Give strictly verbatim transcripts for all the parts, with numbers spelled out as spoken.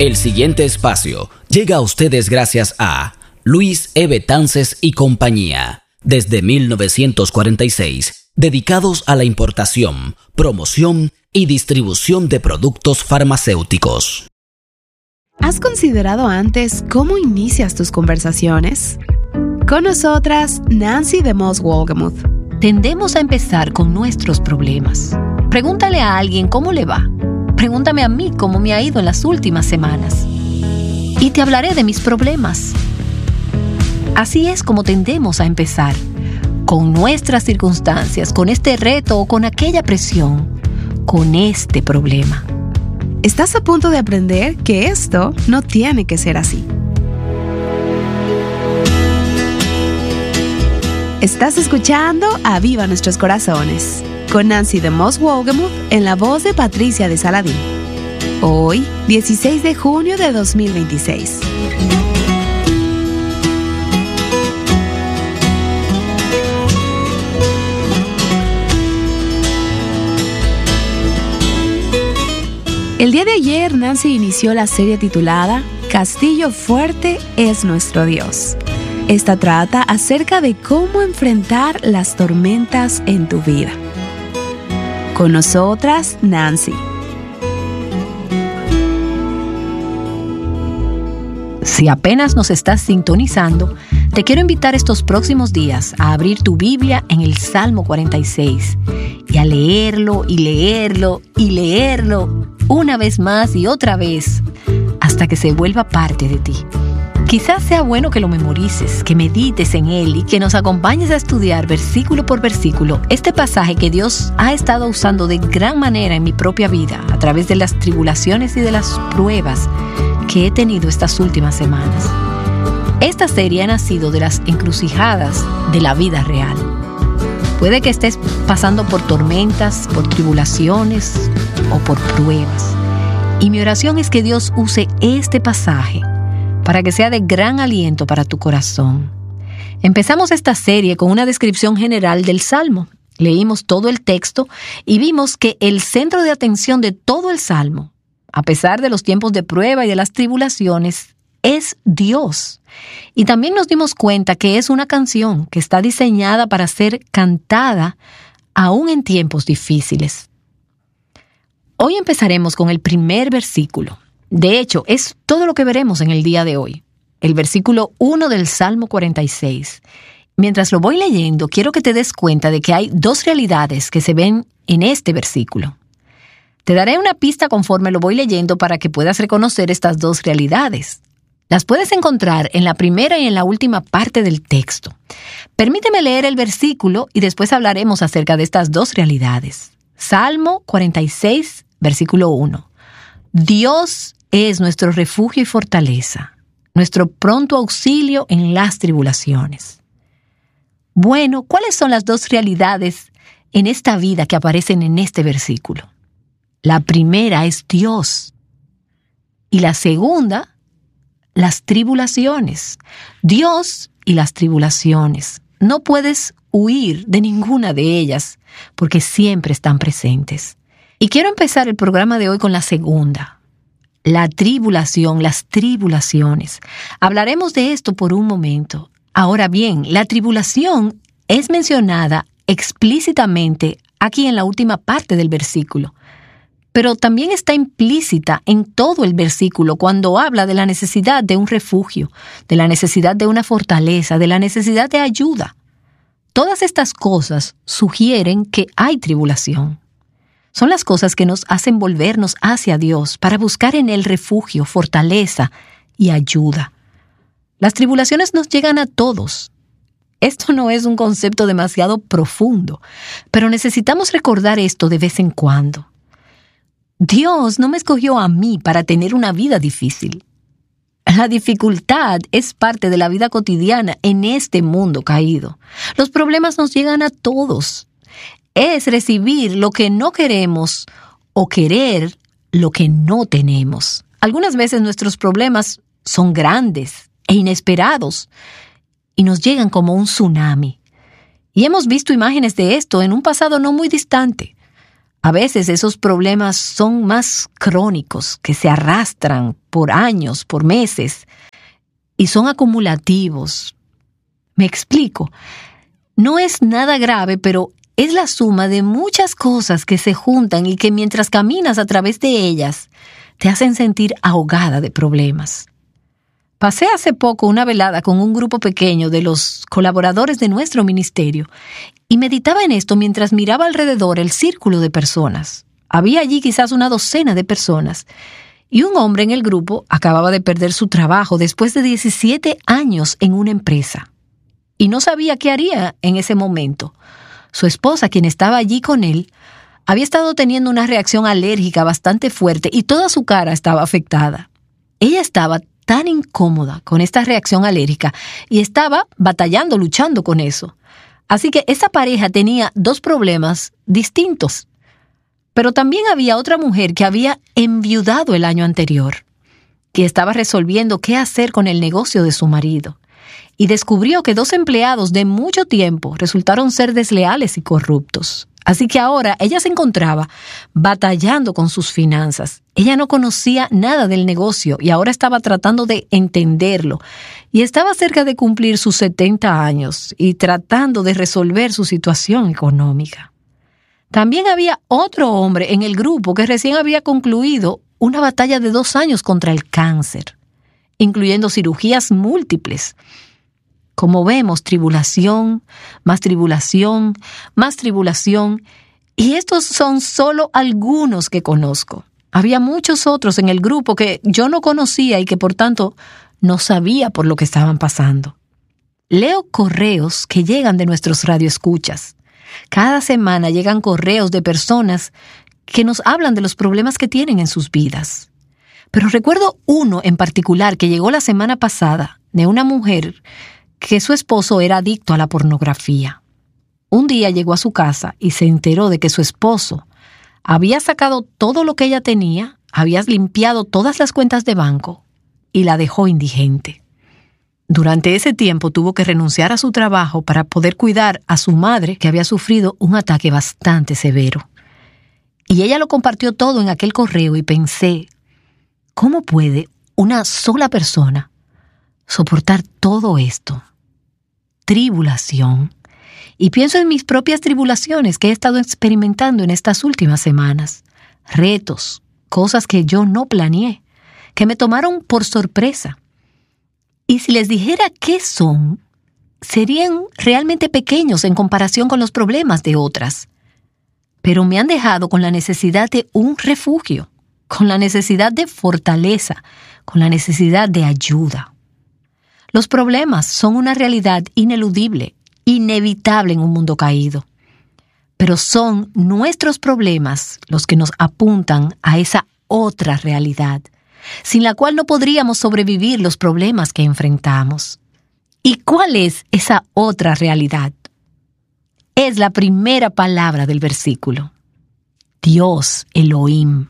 El siguiente espacio llega a ustedes gracias a Luis E. Betances y compañía, desde mil novecientos cuarenta y seis, dedicados a la importación, promoción y distribución de productos farmacéuticos. ¿Has considerado antes cómo inicias tus conversaciones? Con nosotras, Nancy DeMoss Wolgemuth. Tendemos a empezar con nuestros problemas. Pregúntale a alguien cómo le va. Pregúntame a mí cómo me ha ido en las últimas semanas. Y te hablaré de mis problemas. Así es como tendemos a empezar, con nuestras circunstancias, con este reto o con aquella presión, con este problema. Estás a punto de aprender que esto no tiene que ser así. Estás escuchando Aviva Nuestros Corazones, con Nancy DeMoss Wolgemuth en la voz de Patricia de Saladín. Hoy, dieciséis de junio de dos mil veintiséis. El día de ayer, Nancy inició la serie titulada Castillo Fuerte es Nuestro Dios. Esta trata acerca de cómo enfrentar las tormentas en tu vida. Con nosotras, Nancy. Si apenas nos estás sintonizando, te quiero invitar estos próximos días a abrir tu Biblia en el Salmo cuarenta y seis y a leerlo y leerlo y leerlo una vez más y otra vez hasta que se vuelva parte de ti. Quizás sea bueno que lo memorices, que medites en él y que nos acompañes a estudiar versículo por versículo este pasaje que Dios ha estado usando de gran manera en mi propia vida a través de las tribulaciones y de las pruebas que he tenido estas últimas semanas. Esta serie ha nacido de las encrucijadas de la vida real. Puede que estés pasando por tormentas, por tribulaciones o por pruebas. Y mi oración es que Dios use este pasaje para que sea de gran aliento para tu corazón. Empezamos esta serie con una descripción general del Salmo. Leímos todo el texto y vimos que el centro de atención de todo el Salmo, a pesar de los tiempos de prueba y de las tribulaciones, es Dios. Y también nos dimos cuenta que es una canción que está diseñada para ser cantada aún en tiempos difíciles. Hoy empezaremos con el primer versículo. De hecho, es todo lo que veremos en el día de hoy. El versículo uno del Salmo cuarenta y seis. Mientras lo voy leyendo, quiero que te des cuenta de que hay dos realidades que se ven en este versículo. Te daré una pista conforme lo voy leyendo para que puedas reconocer estas dos realidades. Las puedes encontrar en la primera y en la última parte del texto. Permíteme leer el versículo y después hablaremos acerca de estas dos realidades. Salmo cuarenta y seis, versículo uno. Dios es nuestro refugio y fortaleza, nuestro pronto auxilio en las tribulaciones. Bueno, ¿cuáles son las dos realidades en esta vida que aparecen en este versículo? La primera es Dios y la segunda, las tribulaciones. Dios y las tribulaciones. No puedes huir de ninguna de ellas porque siempre están presentes. Y quiero empezar el programa de hoy con la segunda. La tribulación, las tribulaciones. Hablaremos de esto por un momento. Ahora bien, la tribulación es mencionada explícitamente aquí en la última parte del versículo, pero también está implícita en todo el versículo cuando habla de la necesidad de un refugio, de la necesidad de una fortaleza, de la necesidad de ayuda. Todas estas cosas sugieren que hay tribulación. Son las cosas que nos hacen volvernos hacia Dios para buscar en Él refugio, fortaleza y ayuda. Las tribulaciones nos llegan a todos. Esto no es un concepto demasiado profundo, pero necesitamos recordar esto de vez en cuando. Dios no me escogió a mí para tener una vida difícil. La dificultad es parte de la vida cotidiana en este mundo caído. Los problemas nos llegan a todos. Es recibir lo que no queremos o querer lo que no tenemos. Algunas veces nuestros problemas son grandes e inesperados y nos llegan como un tsunami. Y hemos visto imágenes de esto en un pasado no muy distante. A veces esos problemas son más crónicos, que se arrastran por años, por meses, y son acumulativos. Me explico. No es nada grave, pero es la suma de muchas cosas que se juntan y que mientras caminas a través de ellas, te hacen sentir ahogada de problemas. Pasé hace poco una velada con un grupo pequeño de los colaboradores de nuestro ministerio y meditaba en esto mientras miraba alrededor el círculo de personas. Había allí quizás una docena de personas y un hombre en el grupo acababa de perder su trabajo después de diecisiete años en una empresa y no sabía qué haría en ese momento. Su esposa, quien estaba allí con él, había estado teniendo una reacción alérgica bastante fuerte y toda su cara estaba afectada. Ella estaba tan incómoda con esta reacción alérgica y estaba batallando, luchando con eso. Así que esa pareja tenía dos problemas distintos. Pero también había otra mujer que había enviudado el año anterior, que estaba resolviendo qué hacer con el negocio de su marido. Y descubrió que dos empleados de mucho tiempo resultaron ser desleales y corruptos. Así que ahora ella se encontraba batallando con sus finanzas. Ella no conocía nada del negocio y ahora estaba tratando de entenderlo. Y estaba cerca de cumplir sus setenta años y tratando de resolver su situación económica. También había otro hombre en el grupo que recién había concluido una batalla de dos años contra el cáncer, incluyendo cirugías múltiples. Como vemos, tribulación, más tribulación, más tribulación, y estos son solo algunos que conozco. Había muchos otros en el grupo que yo no conocía y que por tanto no sabía por lo que estaban pasando. Leo correos que llegan de nuestros radioescuchas. Cada semana llegan correos de personas que nos hablan de los problemas que tienen en sus vidas. Pero recuerdo uno en particular que llegó la semana pasada de una mujer que su esposo era adicto a la pornografía. Un día llegó a su casa y se enteró de que su esposo había sacado todo lo que ella tenía, había limpiado todas las cuentas de banco y la dejó indigente. Durante ese tiempo tuvo que renunciar a su trabajo para poder cuidar a su madre, que había sufrido un ataque bastante severo. Y ella lo compartió todo en aquel correo y pensé, ¿cómo puede una sola persona soportar todo esto? Tribulación. Y pienso en mis propias tribulaciones que he estado experimentando en estas últimas semanas. Retos, cosas que yo no planeé, que me tomaron por sorpresa. Y si les dijera qué son, serían realmente pequeños en comparación con los problemas de otras. Pero me han dejado con la necesidad de un refugio, con la necesidad de fortaleza, con la necesidad de ayuda. Los problemas son una realidad ineludible, inevitable en un mundo caído. Pero son nuestros problemas los que nos apuntan a esa otra realidad, sin la cual no podríamos sobrevivir los problemas que enfrentamos. ¿Y cuál es esa otra realidad? Es la primera palabra del versículo. Dios, Elohim.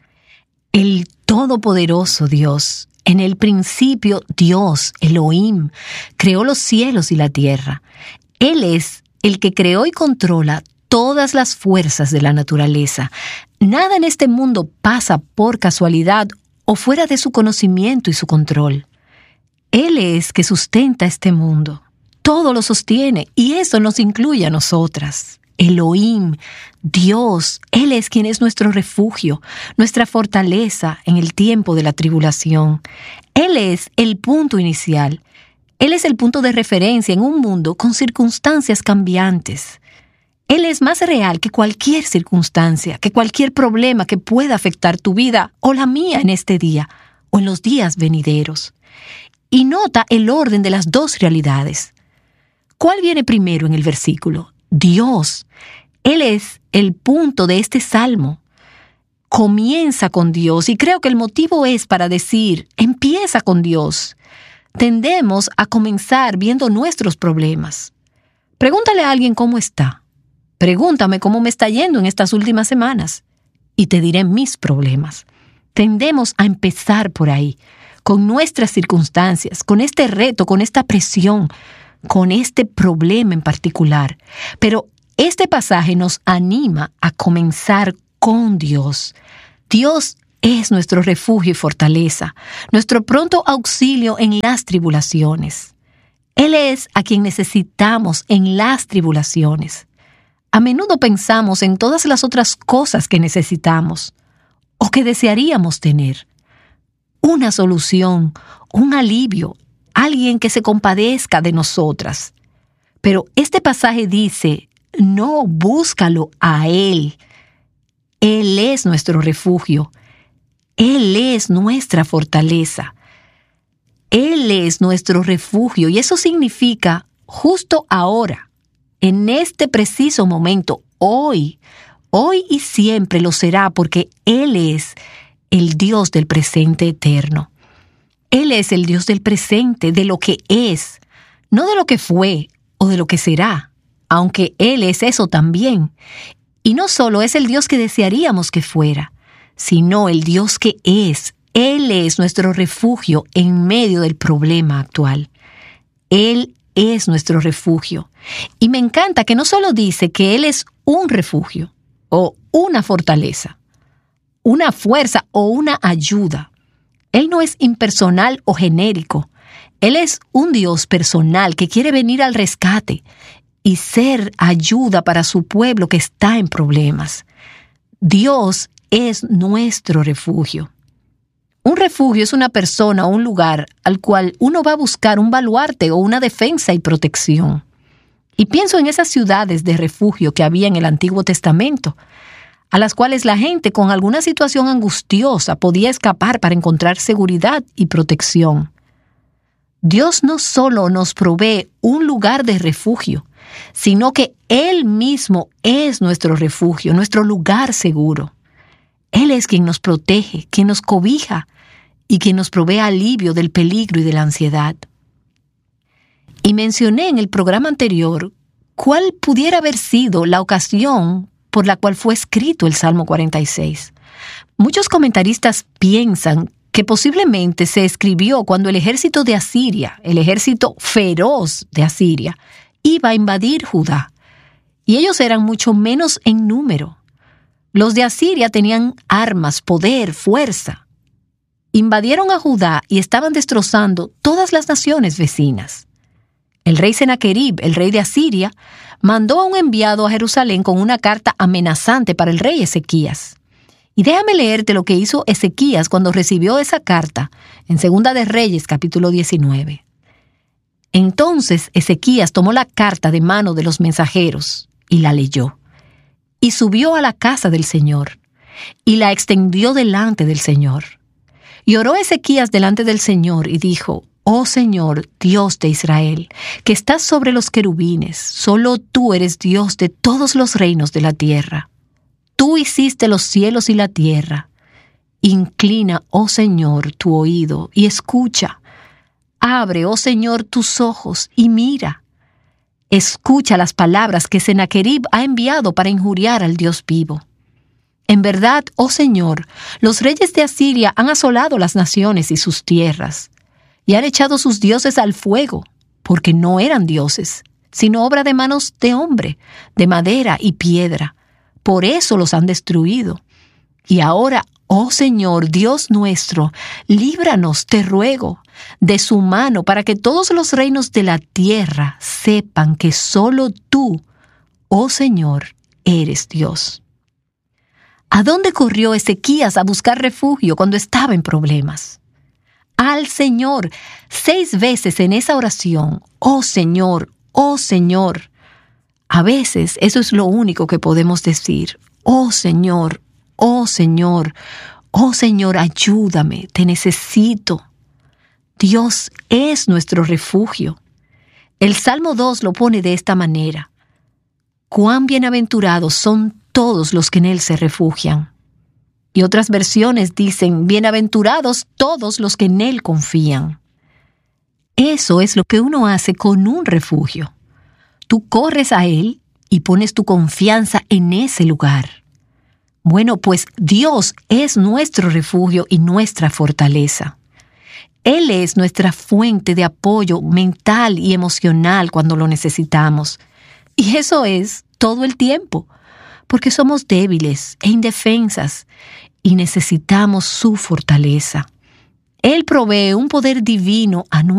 El Todopoderoso Dios. En el principio, Dios, Elohim, creó los cielos y la tierra. Él es el que creó y controla todas las fuerzas de la naturaleza. Nada en este mundo pasa por casualidad o fuera de su conocimiento y su control. Él es que sustenta este mundo. Todo lo sostiene y eso nos incluye a nosotras. Elohim, Dios, Él es quien es nuestro refugio, nuestra fortaleza en el tiempo de la tribulación. Él es el punto inicial. Él es el punto de referencia en un mundo con circunstancias cambiantes. Él es más real que cualquier circunstancia, que cualquier problema que pueda afectar tu vida o la mía en este día o en los días venideros. Y nota el orden de las dos realidades. ¿Cuál viene primero en el versículo? Dios. Él es el punto de este salmo. Comienza con Dios y creo que el motivo es para decir, empieza con Dios. Tendemos a comenzar viendo nuestros problemas. Pregúntale a alguien cómo está. Pregúntame cómo me está yendo en estas últimas semanas y te diré mis problemas. Tendemos a empezar por ahí, con nuestras circunstancias, con este reto, con esta presión, con este problema en particular. Pero este pasaje nos anima a comenzar con Dios. Dios es nuestro refugio y fortaleza, nuestro pronto auxilio en las tribulaciones. Él es a quien necesitamos en las tribulaciones. A menudo pensamos en todas las otras cosas que necesitamos o que desearíamos tener. Una solución, un alivio, alguien que se compadezca de nosotras. Pero este pasaje dice, no, búscalo a Él. Él es nuestro refugio. Él es nuestra fortaleza. Él es nuestro refugio y eso significa justo ahora, en este preciso momento, hoy, hoy y siempre lo será porque Él es el Dios del presente eterno. Él es el Dios del presente, de lo que es, no de lo que fue o de lo que será, aunque Él es eso también. Y no solo es el Dios que desearíamos que fuera, sino el Dios que es. Él es nuestro refugio en medio del problema actual. Él es nuestro refugio. Y me encanta que no solo dice que Él es un refugio o una fortaleza, una fuerza o una ayuda. Él no es impersonal o genérico. Él es un Dios personal que quiere venir al rescate y ser ayuda para su pueblo que está en problemas. Dios es nuestro refugio. Un refugio es una persona o un lugar al cual uno va a buscar un baluarte o una defensa y protección. Y pienso en esas ciudades de refugio que había en el Antiguo Testamento, a las cuales la gente con alguna situación angustiosa podía escapar para encontrar seguridad y protección. Dios no solo nos provee un lugar de refugio, sino que Él mismo es nuestro refugio, nuestro lugar seguro. Él es quien nos protege, quien nos cobija y quien nos provee alivio del peligro y de la ansiedad. Y mencioné en el programa anterior cuál pudiera haber sido la ocasión por la cual fue escrito el Salmo cuarenta y seis. Muchos comentaristas piensan que posiblemente se escribió cuando el ejército de Asiria, el ejército feroz de Asiria, iba a invadir Judá. Y ellos eran mucho menos en número. Los de Asiria tenían armas, poder, fuerza. Invadieron a Judá y estaban destrozando todas las naciones vecinas. El rey Sennacherib, el rey de Asiria, mandó a un enviado a Jerusalén con una carta amenazante para el rey Ezequías. Y déjame leerte lo que hizo Ezequías cuando recibió esa carta en Segunda de Reyes, capítulo diecinueve. Entonces Ezequías tomó la carta de mano de los mensajeros y la leyó. Y subió a la casa del Señor, y la extendió delante del Señor. Y oró Ezequías delante del Señor, y dijo, «Oh Señor, Dios de Israel, que estás sobre los querubines, solo tú eres Dios de todos los reinos de la tierra. Tú hiciste los cielos y la tierra. Inclina, oh Señor, tu oído, y escucha. Abre, oh Señor, tus ojos, y mira. Escucha las palabras que Sennacherib ha enviado para injuriar al Dios vivo. En verdad, oh Señor, los reyes de Asiria han asolado las naciones y sus tierras, y han echado sus dioses al fuego, porque no eran dioses, sino obra de manos de hombre, de madera y piedra. Por eso los han destruido. Y ahora, oh Señor, Dios nuestro, líbranos, te ruego, de su mano, para que todos los reinos de la tierra sepan que solo tú, oh Señor, eres Dios». ¿A dónde corrió Ezequías a buscar refugio cuando estaba en problemas? Al Señor, seis veces en esa oración, «Oh Señor, oh Señor». A veces eso es lo único que podemos decir, «Oh Señor, oh Señor, oh Señor, ayúdame, te necesito». Dios es nuestro refugio. El Salmo dos lo pone de esta manera: «Cuán bienaventurados son todos los que en Él se refugian». Y otras versiones dicen: «Bienaventurados todos los que en Él confían». Eso es lo que uno hace con un refugio. Tú corres a Él y pones tu confianza en ese lugar. Bueno, pues Dios es nuestro refugio y nuestra fortaleza. Él es nuestra fuente de apoyo mental y emocional cuando lo necesitamos. Y eso es todo el tiempo, porque somos débiles e indefensas y necesitamos su fortaleza. Él provee un poder divino a